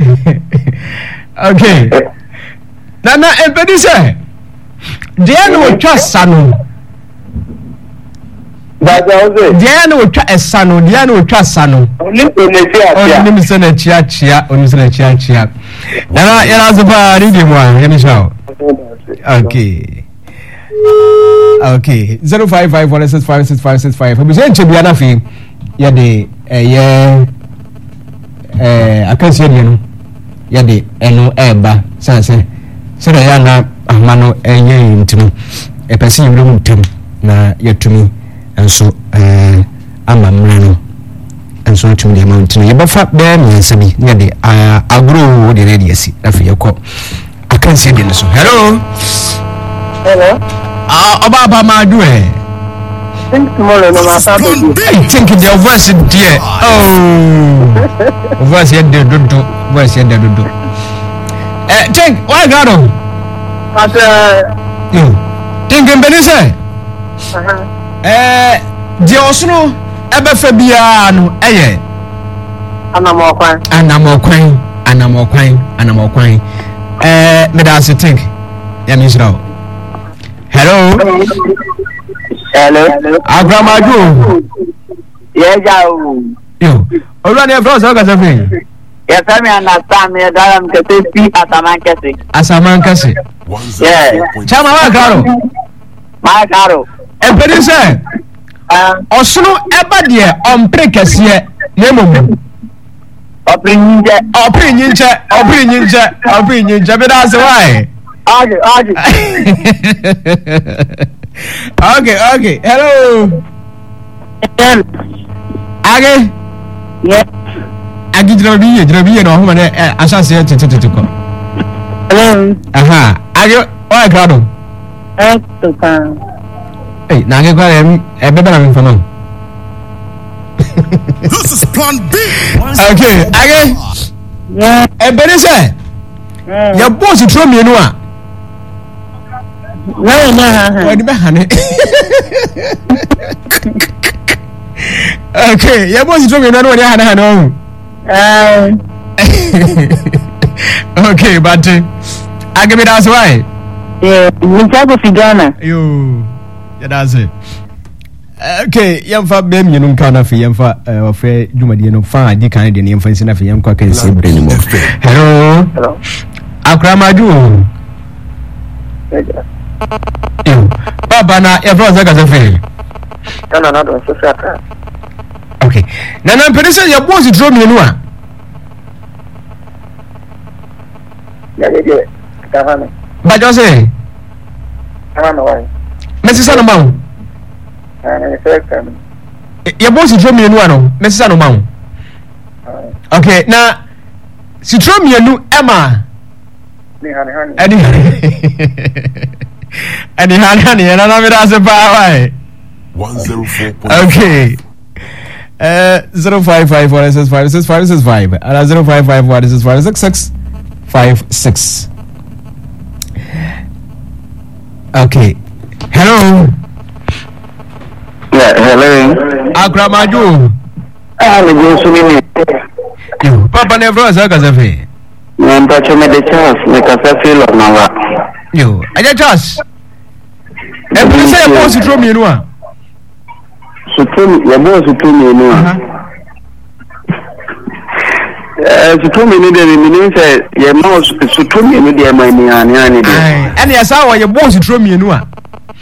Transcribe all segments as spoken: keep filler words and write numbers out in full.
Okay. Nana empedi say. Dia no twa sano. Dia no twa esano, dia no twa sano. Oni ni se na chia chia, oni se na chia chia. Nana era so ba read mo a, yemi sha. Okay. Okay. zero five five one six five six five six five. Obi se nche bia na fi ya de eh eh akanse de no. Ya de eno eba sanse. Se da ya na amano enye ntino. E pese yimre mu ntem na yatumi enso eh amamre no. Enso ntumi de mountain. Ye bafa be me nsabi ya de agro de ready asi afi yakọ. Akanse de no so. Hello. Hello. Ah, Obaba Madu eh. Think tomorrow no matter. I think your voice is dear. Oh. Voice is dear dudu. Voice is dear dudu. Eh, think why got on? But uh you. Think in Benise? Uh-huh. Eh, the Osno ebe fe bia no eye. Anamo kwan. Anamo kwan, anamo kwan, anamo kwan. Eh, me da se think. Ya mi sra. Hello. Hello. Agramaju. Yes, yo. Ora ne fro so ka se fin. Yes, I understand me that I'm going to see Asaman Kese. Asaman Kese. Yeah. Chama wa karo. My caro. E pedi se. Um, Osunu eba de ompre kese nemom. Opri ninja. Opri ninja, opri ninja, opri ninja. But that's why. Okay, okay. Okay, okay. Hello. Age. Yeah. Agi drabiye, drabiye no homa ne asase teteteto ko. Hello. Aha. Age o agrado. Eh, to kan. Eh, na age kwa em e bebe na me fama. This is plan B. Okay, age. Yeah. E bere se. Ya boss tro mienu a. No, no. What be hane? Okay, ya boss tro mienu no dey hane hane o. Um. Okay, but I give it as why. Yeah, we try to figure na. Yo, yeah, that's it. Okay, yamfa bem yenu kana fi yamfa ofre dwumadi no fa di kan de ne yamfa nsina fi yamkwa kan se bre ni mo. Hello. Hello. Akramaju. Yo, baba na e bro zaka zafe. No, no, no, so saka. Okay. Na na mpedese ya boss draw me nu a. Yeah, yeah, yeah. Kavana. Ba jo se. Kavana why? Mesisa no mawo. Ah, na second. Ya boss draw me nu a no. Mesisa no mawo. Okay, na si draw me nu Emma. Ni hani hani. Ani Ani hani hani na na me da se pa why. one oh four. Okay. Uh, zero five five one six five six five six five and zero five five one six five six six five six. Okay. Hello. Yeah, hello. Akramaju. Ah, le go so ni. Yo, papa never was a cafe. I'm touching me the chance, make a feel of now. Yo, I just trust. And please say a post to me, no. Supreme, your boss Supreme, you know. Uh, Supreme, you need a minute, your mouse, Supreme, you need a money, and yes, how your boss to me, no. Uh,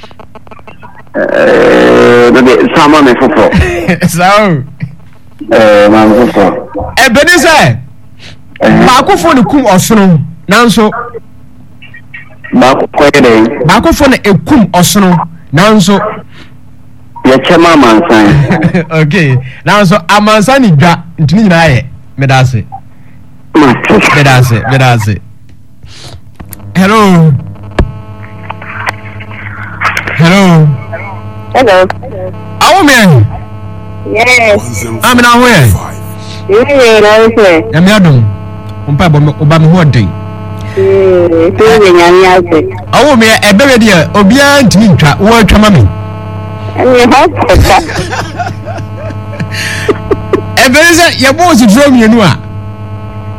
someone may football. So, uh, man, football. A Benisa, Marco kum osono, nanso. Marco phone a kum osono, nanso. Ya chama mansan. Okay. Now so amansani dwa ntini nyina ye. Medase. Medase, medase. Hello. Hello. Hello. Awo me. Yes. I'm na ho ye. Yeah, that's it. Ya me adom. Umpa oba me ho den. Eh, to me nyame ase. Awo me e bebe de obia ntini ntwa wo atwa ma me. Ani ha. E bebe se ye bo si drum ye nu a.